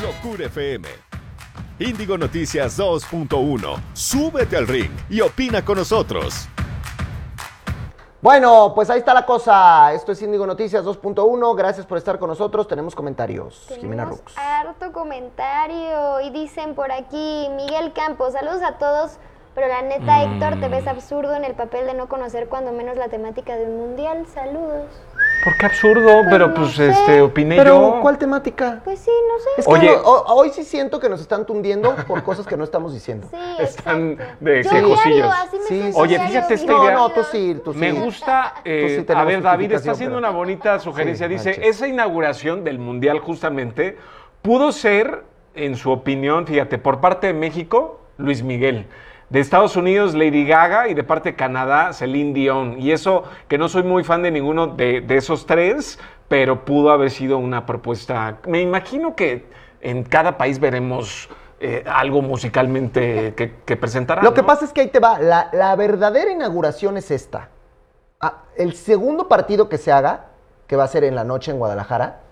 Cure FM. Índigo Noticias 2.1. Súbete al ring y opina con nosotros. Bueno, pues ahí está la cosa. Esto es Índigo Noticias 2.1. Gracias por estar con nosotros. Tenemos comentarios. Jimena Rux. Harto comentario. Y dicen por aquí, Miguel Campos, saludos a todos. Pero la neta, Héctor, te ves absurdo en el papel de no conocer cuando menos la temática de un mundial. Saludos. ¿Por qué absurdo? Pero pues opiné Pero, yo. ¿cuál temática? Pues sí, no sé. Es que Oye. hoy sí siento que nos están tundiendo por cosas que no estamos diciendo. Sí, Están exacto. de Yo quejosillos. diario, así me Sí, siento sí. Oye, diario, fíjate esta vivo. idea. No, tú sí. Me gusta, sí a tenemos ver, David está justificación, haciendo pero- una bonita sugerencia. Sí, Dice, manches. esa inauguración del Mundial justamente pudo ser, en su opinión, fíjate, por parte de México, Luis Miguel. De Estados Unidos, Lady Gaga, y de parte de Canadá, Celine Dion. Y eso, que no soy muy fan de ninguno de esos tres, pero pudo haber sido una propuesta. Me imagino que en cada país veremos algo musicalmente que presentará. Lo que ¿no? pasa es que ahí te va. La verdadera inauguración es esta. El segundo partido que se haga, que va a ser en la noche en Guadalajara,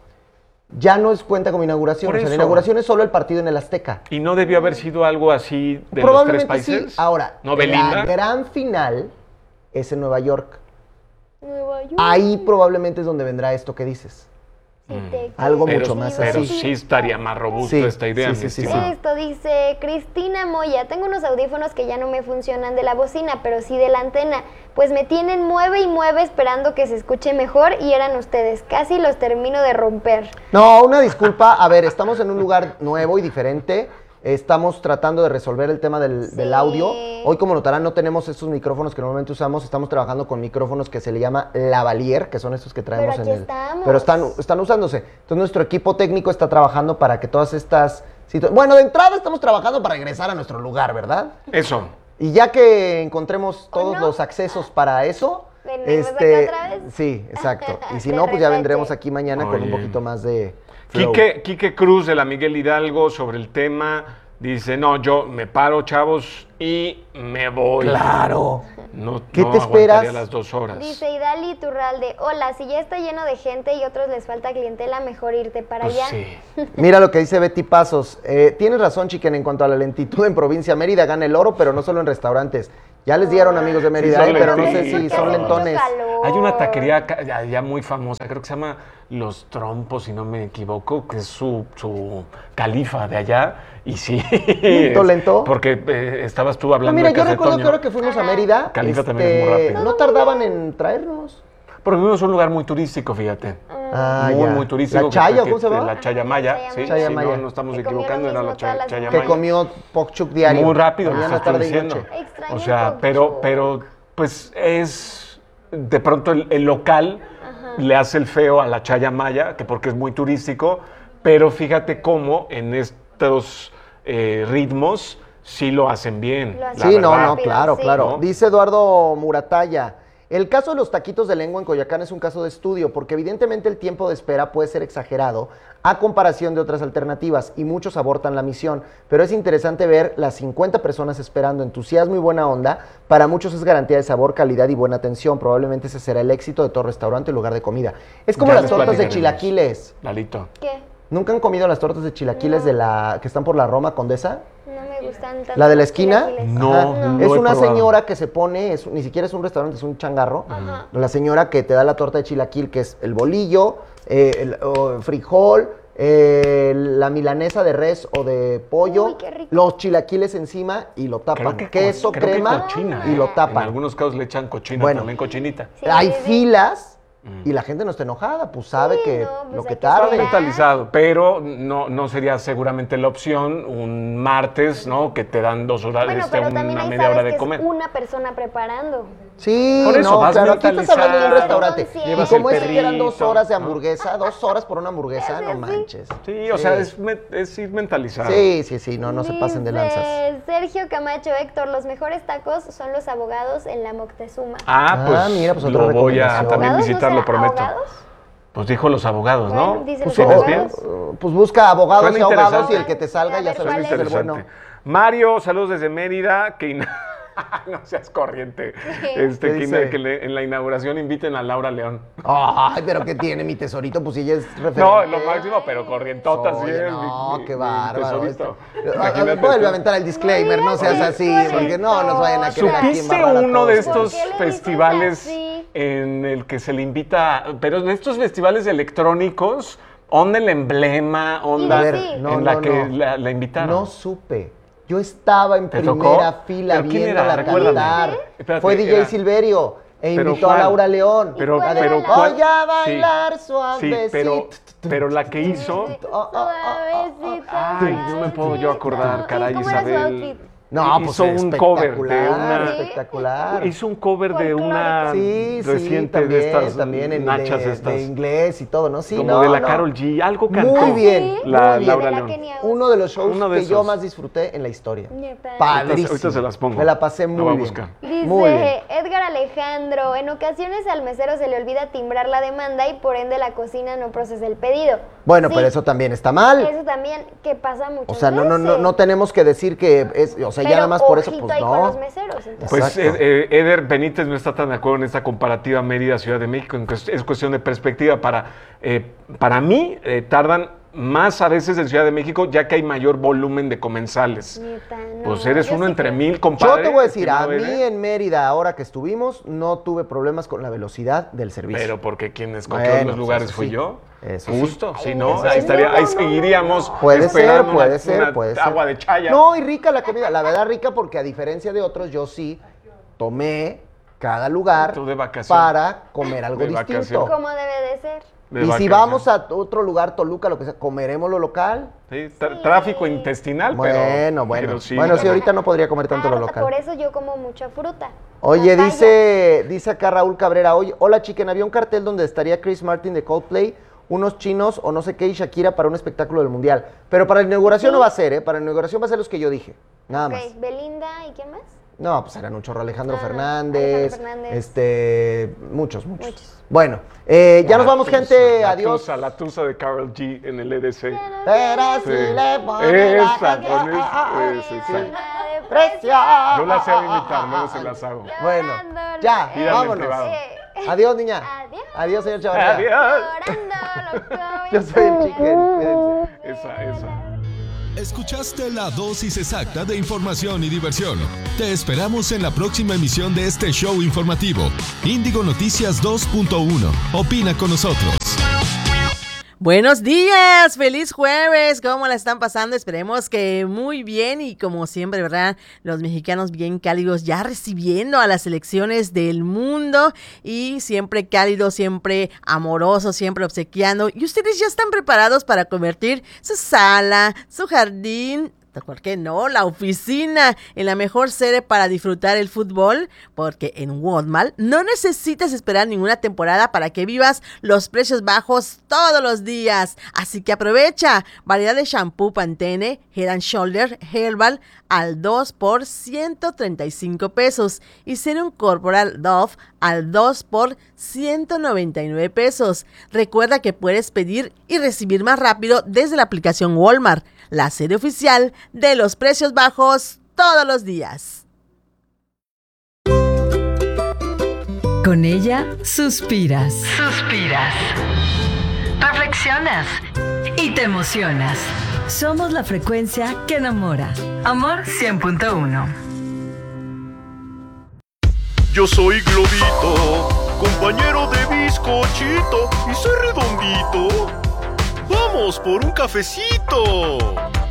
ya no es cuenta como inauguración. Por O sea, la eso. inauguración es solo el partido en el Azteca. ¿Y no debió haber sido algo así de los tres Probablemente países? sí. Ahora, ¿No, Belinda? la gran final es en Nueva York. Nueva York. Ahí probablemente es donde vendrá esto que dices. Si te Algo quieres mucho más Pero así. sí estaría más robusto Sí, esta idea, sí, mi sí, estimado. Esto dice Cristina Moya, tengo unos audífonos que ya no me funcionan de la bocina, pero sí de la antena, pues me tienen mueve y mueve esperando que se escuche mejor y eran ustedes, casi los termino de romper. No, una disculpa. A ver, estamos en un lugar nuevo y diferente. Estamos tratando de resolver el tema del audio. Hoy, como notarán, no tenemos estos micrófonos que normalmente usamos. Estamos trabajando con micrófonos que se le llama lavalier, que son estos que traemos Pero en aquí el... estamos. Pero están usándose. Entonces, nuestro equipo técnico está trabajando para que todas estas situaciones... Bueno, de entrada estamos trabajando para regresar a nuestro lugar, ¿verdad? Eso. Y ya que encontremos todos no? los accesos para eso... ¿Venimos acá otra vez? Sí, exacto. Y si De no, pues ya repente. vendremos aquí mañana con un Oye. poquito más de flow. Quique Cruz de la Miguel Hidalgo sobre el tema dice, no, yo me paro, chavos, y me voy. ¡Claro! No, ¿Qué no te aguantaría esperas? las 2 horas. Dice Idali Turralde, hola, si ya está lleno de gente y otros les falta clientela, mejor irte para Pues allá. sí. Mira lo que dice Betty Pasos. Tienes razón, Chiquen, en cuanto a la lentitud en provincia. Mérida gana el oro, pero no solo en restaurantes. Ya les dieron, amigos de Mérida, son pero no sé lentones. si son lentones. Hay una taquería ya muy famosa, creo que se llama Los Trompos, si no me equivoco, que es su califa de allá. Y sí. ¿Lento, lento? Porque estabas tú No, hablando mira, de yo casa de recuerdo que Toño. ahora que fuimos a Mérida, Califa también es muy rápido. no tardaban en traernos. Porque vimos un lugar muy turístico, fíjate. Ah, muy, ya. muy turístico. ¿La Chaya, que- cómo se llama? La Chayamaya. Chayamaya. Sí, Chayamaya. no estamos Que comió equivocando, lo era mismo la todas las Chayamaya. Que comió pokchuk diario. Muy rápido, Mañana, les estoy tarde y diciendo. noche. Extraño O sea, el pero, pokchuk. pero, pues es, de pronto el local le hace el feo a la Chayamaya, que porque es muy turístico, pero fíjate cómo en estos ritmos sí lo hacen bien. Lo hacen la Sí, no, verdad. no, claro, sí. claro. ¿No? Dice Eduardo Muratalla, el caso de los taquitos de lengua en Coyoacán es un caso de estudio, porque evidentemente el tiempo de espera puede ser exagerado a comparación de otras alternativas y muchos abortan la misión, pero es interesante ver las 50 personas esperando entusiasmo y buena onda. Para muchos es garantía de sabor, calidad y buena atención. Probablemente ese será el éxito de todo restaurante y lugar de comida. Es como Ya las les tortas de platicaremos. chilaquiles. Lalito. ¿Qué? ¿Nunca han comido las tortas de chilaquiles de la que están por la Roma Condesa? No me gustan tanto. ¿La de la los esquina? chilaquiles. No, Ajá. no Es he una probado. señora que se pone, ni siquiera es un restaurante, es un changarro. Ajá. La señora que te da la torta de chilaquil, que es el bolillo, el frijol, la milanesa de res o de pollo, Uy, qué rico. los chilaquiles encima y lo tapan. Queso, creo que crema cochina, y lo En tapan. algunos casos le echan cochina, Bueno. también cochinita. Sí, Hay sí, sí. filas y la gente no está enojada, pues sabe Sí, que no, pues lo hay que que tarde. esperar. Mentalizado, pero no sería seguramente la opción un martes, ¿no? Que te dan 2 horas, Bueno, pero también una ahí media hora sabes de que es comer. una persona preparando. Sí, Por eso, no, vas claro, aquí estás hablando de un mentalizado, restaurante. Y llevas como el ese que eran 2 perrito, horas de ¿no? hamburguesa, 2 horas por una hamburguesa, no manches. Sí, o sea, es ir mentalizado. Sí, no se pasen de lanzas. Dice Sergio Camacho, Héctor, los mejores tacos son los abogados en la Moctezuma. Ah, pues, mira, pues otra lo voy a recomendación. también ¿Abogados visitar, no lo será prometo. abogados? Pues dijo los abogados, ¿no? Bueno, dice Pues los ¿tienes bien? abogados. Pues busca abogados Suena y ahogados interesante. y el que te salga A ya ver, sabes ¿cuál que es el Interesante. bueno. Mario, saludos desde Mérida. No seas corriente. ¿Qué dice? En la inauguración inviten a Laura León. Ay, pero ¿qué tiene mi tesorito? Pues si ella es referente. No, lo máximo, pero corrientota sí Oye, es. no, qué mi bárbaro. tesorito. Vuelve Imagínate a aventar el disclaimer, no seas así, porque no nos vayan a querer aquí ¿Supiste embarrar a uno de todos. estos ¿Por qué le dices festivales así? en el que se le invita, pero de estos festivales electrónicos, onda el emblema, onda A ver, Sí. no, en la no, que no. la invitaron? No supe. Yo estaba en ¿Te primera tocó? fila ¿Pero quién viéndola era? Recuérdame. cantar. Espérate, Fue DJ era- Silverio e Pero invitó a ¿cuál? Laura León. Pero, cuál La de, era pero la- ¿cuál? Voy a Sí, bailar sí, suavecito. pero la que hizo... Suavecito. Ay, no me puedo yo acordar, caray, ¿Cómo era su Isabel. outfit? No, pues hizo un cover de espectacular, una... espectacular. Hizo un cover de una Sí, reciente también, de estas también en nachas de, estas. de inglés y todo, ¿no? Sí, como no, de la no. Karol G, algo cantó. Muy bien, la muy bien. Laura De la León. Kenia. Uno de los shows Uno de que yo esos. más disfruté en la historia. Neta. Padrísimo. Ahorita se las pongo. Me la pasé Lo muy voy a bien. buscar. Muy bien. Dice Edgar Alejandro, en ocasiones al mesero se le olvida timbrar la demanda y por ende la cocina no procesa el pedido. Bueno, Sí, pero eso también está mal. Eso también que pasa muchas O sea, no veces. tenemos que decir que es, o sea, ya Pero nada más por eso, ojito pues ahí con los no. meseros, entonces. Pues Exacto. Eder Benítez no está tan de acuerdo en esta comparativa Mérida-Ciudad de México. Es cuestión de perspectiva. Para mí, tardan más a veces en Ciudad de México, ya que hay mayor volumen de comensales. Neta, no, Pues eres yo uno sí entre creo. 1000, compadre. Yo te voy a decir, a estimado mí Eder. en Mérida, ahora que estuvimos, no tuve problemas con la velocidad del servicio. Pero porque quien escogió Bueno, los pues lugares eso fui sí. yo. Eso sí. Justo, si Ay, no, eso ahí sí. estaría, ahí No, no, no, seguiríamos Puede ser, esperando puede una ser, puede ser. agua de chaya. No, y rica la comida. La verdad, rica porque a diferencia de otros, yo sí tomé cada lugar Tú de vacación. para comer algo De distinto. vacación. Como debe de ser. De Y si vacación. vamos a otro lugar, Toluca, lo que sea, comeremos lo local. Sí, tráfico intestinal, pero... Bueno, sí, bueno, sí, claro. ahorita no podría comer tanto lo local. Por eso yo como mucha fruta. Oye, Papaya. dice acá Raúl Cabrera, oye, hola chiquen, había un cartel donde estaría Chris Martin de Coldplay, unos chinos o no sé qué y Shakira para un espectáculo del Mundial. Pero para la inauguración Sí. no va a ser, ¿eh? Para la inauguración va a ser los que yo dije, nada Ok, más. Belinda, ¿y quién más? No, pues eran un chorro Alejandro Ah, Fernández, Alejandro Fernández. muchos. Muchos. Bueno, ya nos vamos, gente, adiós. La tusa de Karol G en el EDC. Pero Sí. si le pone la Esa, canción, pones- esa, Una exacto. depresión. No las sé imitar, luego se las hago. Bueno, ya, Pídanme en vámonos. privado. Adiós, niña. Adiós. Adiós, señor Chavarría. Adiós. Llorando, loco. Yo soy el chicken, cuídense. Esa. Escuchaste la dosis exacta de información y diversión. Te esperamos en la próxima emisión de este show informativo. Índigo Noticias 2.1. Opina con nosotros. Buenos días, feliz jueves, ¿cómo la están pasando? Esperemos que muy bien y como siempre, ¿verdad? Los mexicanos bien cálidos ya recibiendo a las selecciones del mundo y siempre cálidos, siempre amorosos, siempre obsequiando. Y ustedes ya están preparados para convertir su sala, su jardín, ¿por qué no? La oficina en la mejor sede para disfrutar el fútbol, porque en Walmart no necesitas esperar ninguna temporada para que vivas los precios bajos todos los días. Así que aprovecha. Variedad de shampoo Pantene, Head and Shoulder, Herbal al 2 por 135 pesos y Serum Corporal Dove al 2 por 199 pesos. Recuerda que puedes pedir y recibir más rápido desde la aplicación Walmart, la sede oficial de los precios bajos todos los días. Con ella suspiras. Suspiras. Reflexionas. Y te emocionas. Somos la frecuencia que enamora. Amor 100.1. Yo soy Globito, compañero de bizcochito, y soy redondito. Vamos por un cafecito.